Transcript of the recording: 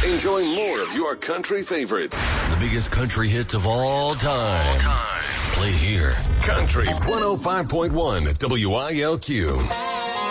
Enjoy more of your country favorites. The biggest country hits of all time. Play here. Country 105.1 WILQ.